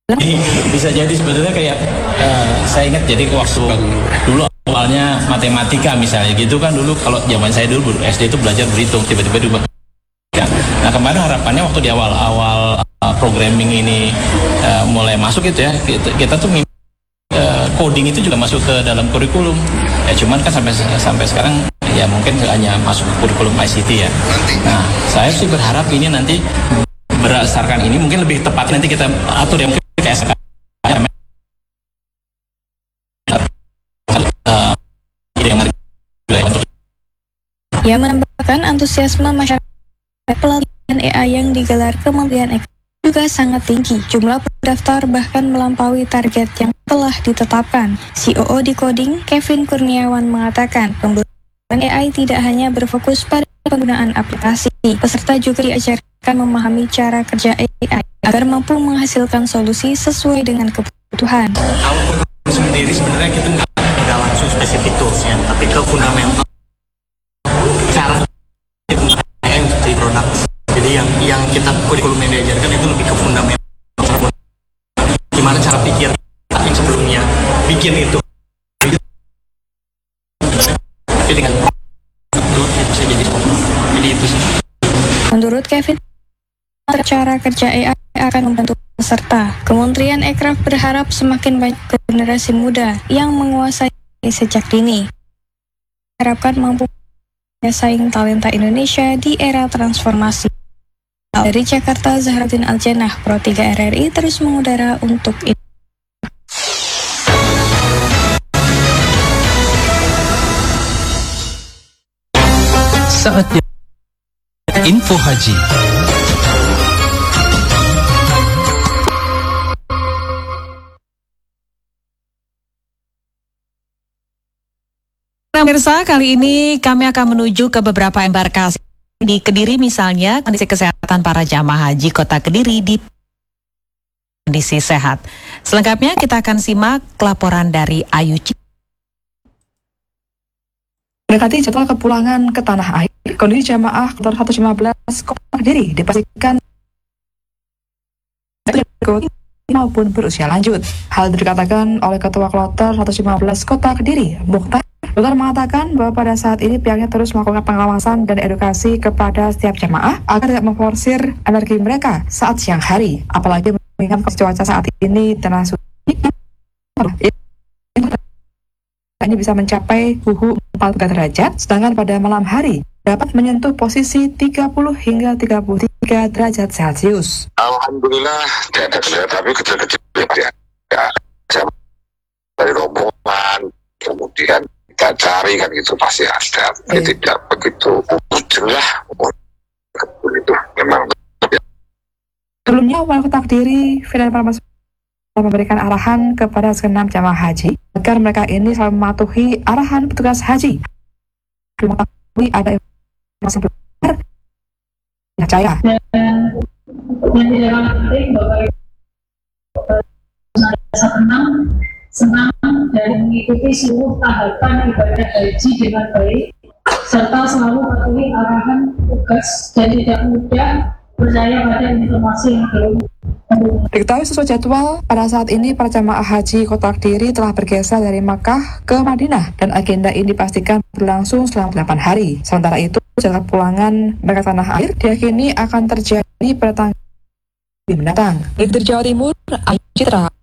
Bisa jadi sebetulnya kayak saya ingat jadi waktu dulu awalnya matematika misalnya gitu kan, dulu kalau zaman saya dulu SD itu belajar berhitung, tiba-tiba diubah. Nah kemarin harapannya waktu di awal-awal programming ini mulai masuk gitu ya, kita tuh coding itu juga masuk ke dalam kurikulum. Ya cuman kan sampai sekarang ya mungkin hanya masuk ke kurikulum ICT ya. Nah saya sih berharap ini nanti berdasarkan ini mungkin lebih tepat nanti kita atur yang kayak sekarang. Ia menambahkan antusiasme masyarakat pelatihan AI yang digelar Kementerian Ekonomi juga sangat tinggi. Jumlah pendaftar bahkan melampaui target yang telah ditetapkan. COO di Coding, Kevin Kurniawan, mengatakan pembelajaran AI tidak hanya berfokus pada penggunaan aplikasi. Peserta juga diajarkan memahami cara kerja AI agar mampu menghasilkan solusi sesuai dengan kebutuhan. Kalau sendiri sebenarnya kita nggak langsung spesifik toolsnya, tapi ke fundamental cara yang jadi produk. Jadi yang kita kurikulum yang diajarkan itu lebih ke fundamental. Gimana cara pikir yang sebelumnya bikin itu. Tapi dengan itu bisa jadi jadi itu sih. Menurut Kevin, cara kerja AI akan membantu peserta. Kementerian Ekraf berharap semakin banyak generasi muda yang menguasai sejak dini. Harapkan mampu menyaing talenta Indonesia di era transformasi. Dari Jakarta, Zahratin Aljanah, Pro 3 RRI terus mengudara untuk itu. Saatnya Info Haji. Pemirsa, kali ini kami akan menuju ke beberapa embarkasi di Kediri, misalnya kondisi kesehatan para jamaah haji Kota Kediri di kondisi sehat. Selengkapnya kita akan simak laporan dari Ayu Cik. Mendekati jadwal kepulangan ke tanah air, kondisi jamaah Kloter 115 Kota Kediri dipastikan maupun berusia lanjut. Hal itu dikatakan oleh Ketua Kloter 115 Kota Kediri, Mukhtar. Dokter mengatakan bahwa pada saat ini pihaknya terus melakukan pengawasan dan edukasi kepada setiap jamaah agar tidak memforsir energi mereka saat siang hari, apalagi mengingat cuaca saat ini terasa ini bisa mencapai suhu 4 derajat, sedangkan pada malam hari dapat menyentuh posisi 30 hingga 33 derajat Celcius. Alhamdulillah tidak ada kendala, tapi kecil-kecil ya, dari rombongan, kemudian kita cari kan gitu pasti ada, tidak begitu urgent lah, itu memang. Sebelumnya, Wali Kota Kediri, Firdan Parmas memberikan arahan kepada segenap jamaah haji agar mereka ini selalu mematuhi arahan petugas haji. Mengetahui ada informasi benar, percaya. Dan yang penting bahwa senang dan mengikuti seluruh tahapan ibadah haji dengan baik, serta selalu patuhi arahan tugas dan tidak mudah percaya pada informasi yang belum. Diketahui sesuai jadwal, pada saat ini para jamaah haji Kota Kediri telah bergeser dari Makkah ke Madinah dan agenda ini dipastikan berlangsung selama 8 hari. Sementara itu, jadwal pulangan mereka tanah air diyakini akan terjadi pada tanggal mendatang. Dari Jawa Timur, Ayu Citra.